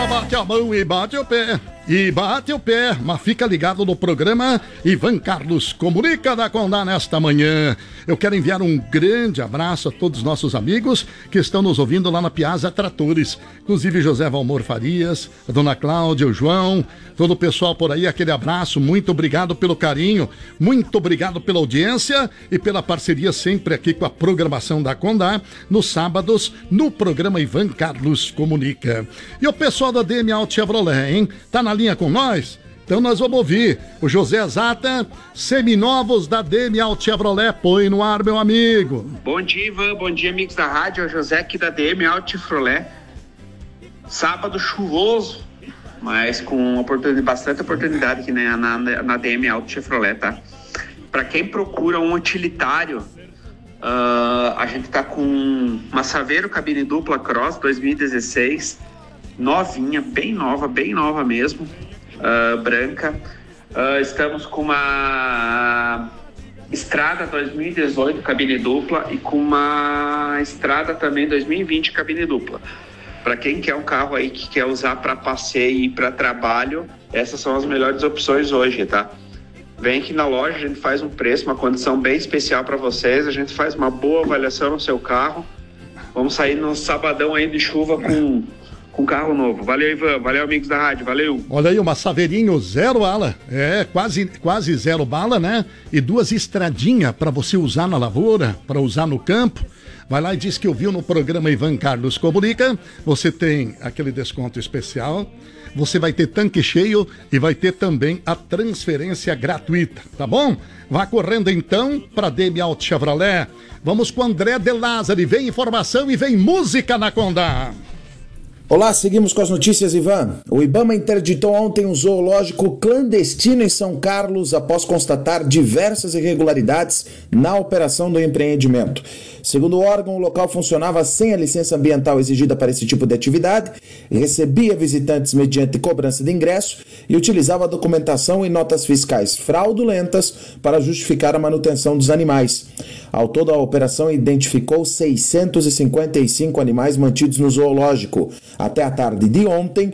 Bate a mão e bate o pé. E bate o pé, mas fica ligado no programa Ivan Carlos Comunica da Condá nesta manhã. Eu quero enviar um grande abraço a todos os nossos amigos que estão nos ouvindo lá na Piazza Tratores, inclusive José Valmor Farias, a dona Cláudia, o João, todo o pessoal por aí, aquele abraço, muito obrigado pelo carinho, muito obrigado pela audiência e pela parceria sempre aqui com a programação da Condá, nos sábados, no programa Ivan Carlos Comunica. E o pessoal da DM Auto Chevrolet, hein? Tá na linha com nós? Então nós vamos ouvir o José Zata, seminovos da DM Auto Chevrolet. Põe no ar, meu amigo. Bom dia, Ivan. Bom dia, amigos da rádio. É o José aqui da DM Auto Chevrolet. Sábado chuvoso, mas com bastante oportunidade aqui na DM Auto Chevrolet, tá? Para quem procura um utilitário, a gente tá com uma Saveiro cabine dupla Cross 2016, novinha, bem nova mesmo. Branca. Estamos com uma Estrada 2018 cabine dupla e com uma Estrada também 2020 cabine dupla. Para quem quer um carro aí que quer usar para passeio e para trabalho, essas são as melhores opções hoje, tá? Vem aqui na loja, a gente faz um preço, uma condição bem especial para vocês, a gente faz uma boa avaliação no seu carro. Vamos sair no sabadão aí de chuva com carro novo. Valeu, Ivan. Valeu, amigos da rádio. Valeu. Olha aí, uma Saveirinho zero bala. É, quase zero bala, né? E duas estradinhas para você usar na lavoura, para usar no campo. Vai lá e diz que ouviu no programa Ivan Carlos Comunica. Você tem aquele desconto especial. Você vai ter tanque cheio e vai ter também a transferência gratuita, tá bom? Vá correndo então para DM Auto Chevrolet. Vamos com André de Lázari. Vem informação e vem música na Condá. Olá, seguimos com as notícias, Ivan. O Ibama interditou ontem um zoológico clandestino em São Carlos após constatar diversas irregularidades na operação do empreendimento. Segundo o órgão, o local funcionava sem a licença ambiental exigida para esse tipo de atividade, recebia visitantes mediante cobrança de ingresso e utilizava documentação e notas fiscais fraudulentas para justificar a manutenção dos animais. Ao todo, a operação identificou 655 animais mantidos no zoológico. Até a tarde de ontem,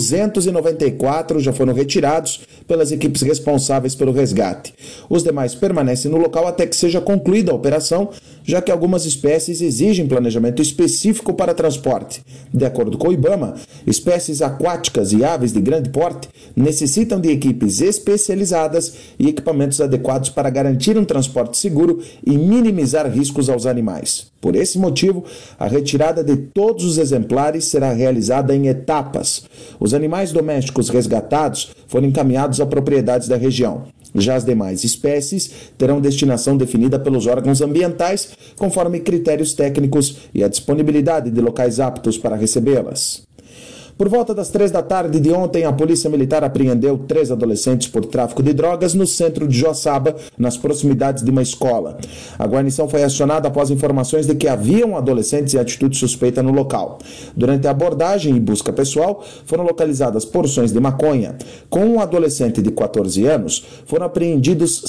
294 já foram retirados pelas equipes responsáveis pelo resgate. Os demais permanecem no local até que seja concluída a operação, já que algumas espécies exigem planejamento específico para transporte. De acordo com o Ibama, espécies aquáticas e aves de grande porte necessitam de equipes especializadas e equipamentos adequados para garantir um transporte seguro e minimizar riscos aos animais. Por esse motivo, a retirada de todos os exemplares será realizada em etapas. Os animais domésticos resgatados foram encaminhados a propriedades da região. Já as demais espécies terão destinação definida pelos órgãos ambientais, conforme critérios técnicos e a disponibilidade de locais aptos para recebê-las. Por volta das 3 da tarde de ontem, a Polícia Militar apreendeu 3 adolescentes por tráfico de drogas no centro de Joaçaba, nas proximidades de uma escola. A guarnição foi acionada após informações de que haviam adolescentes em atitude suspeita no local. Durante a abordagem e busca pessoal, foram localizadas porções de maconha. Com um adolescente de 14 anos, foram apreendidos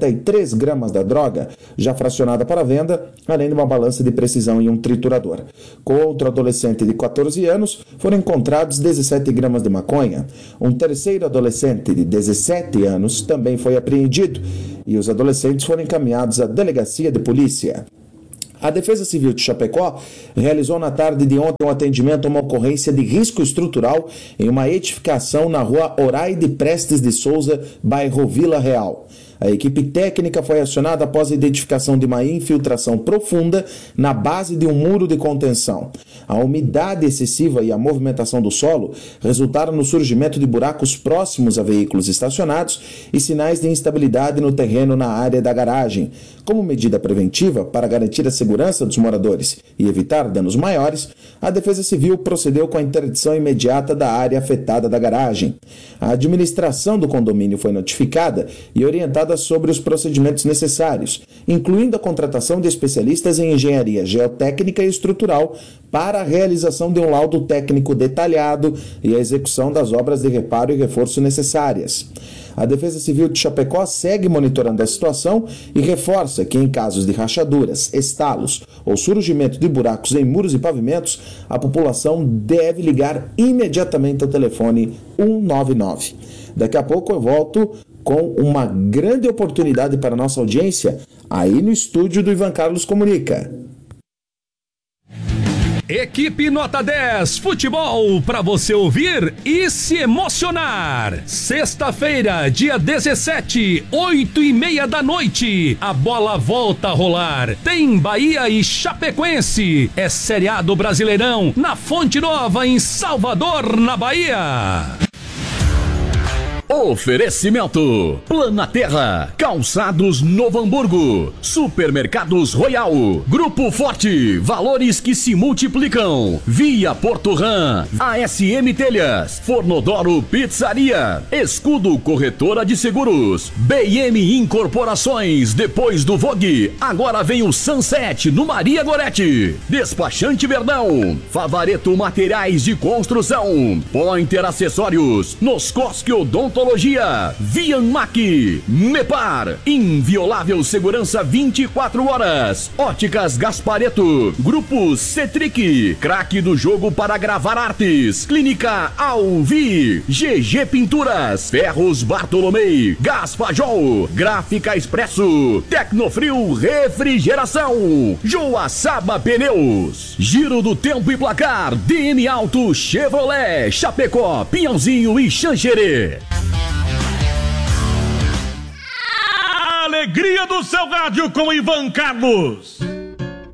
63 gramas da droga, já fracionada para venda, além de uma balança de precisão e um triturador. Com outro adolescente de 14 anos, foram encontrados 17 gramas de maconha. Um terceiro adolescente de 17 anos também foi apreendido e os adolescentes foram encaminhados à delegacia de polícia. A Defesa Civil de Chapecó realizou na tarde de ontem um atendimento a uma ocorrência de risco estrutural em uma edificação na rua Horaide Prestes de Souza, bairro Vila Real. A equipe técnica foi acionada após a identificação de uma infiltração profunda na base de um muro de contenção. A umidade excessiva e a movimentação do solo resultaram no surgimento de buracos próximos a veículos estacionados e sinais de instabilidade no terreno na área da garagem. Como medida preventiva, para garantir a segurança dos moradores e evitar danos maiores, a Defesa Civil procedeu com a interdição imediata da área afetada da garagem. A administração do condomínio foi notificada e orientada sobre os procedimentos necessários, incluindo a contratação de especialistas em engenharia geotécnica e estrutural para a realização de um laudo técnico detalhado e a execução das obras de reparo e reforço necessárias. A Defesa Civil de Chapecó segue monitorando a situação e reforça que em casos de rachaduras, estalos ou surgimento de buracos em muros e pavimentos, a população deve ligar imediatamente ao telefone 199. Daqui a pouco eu volto com uma grande oportunidade para a nossa audiência aí no estúdio do Ivan Carlos Comunica. Equipe Nota 10 Futebol, para você ouvir e se emocionar. Sexta-feira, dia 17, 8:30 da noite. A bola volta a rolar. Tem Bahia e Chapecoense. É Série A do Brasileirão, na Fonte Nova, em Salvador, na Bahia. Oferecimento: Planaterra, Calçados Novo Hamburgo, Supermercados Royal, Grupo Forte, valores que se multiplicam, Via Porto Ram, ASM Telhas, Fornodoro Pizzaria, Escudo Corretora de Seguros, BM Incorporações, depois do Vogue, agora vem o Sunset no Maria Gorete, Despachante Verdão, Favareto Materiais de Construção, Pointer Acessórios, Noscosque Odontologia, Vianmac, Mepar, inviolável segurança 24 horas, Óticas Gaspareto, Grupo Cetric, craque do jogo para gravar artes, Clínica Alvi, GG Pinturas, Ferros Bartolomei, Gás Fajol, Gráfica Expresso, Tecnofrio Refrigeração, Joaçaba Pneus, Giro do Tempo e Placar, DM Auto Chevrolet, Chapecó, Pinhãozinho e Xanxerê. Alegria do seu rádio com Ivan Carlos.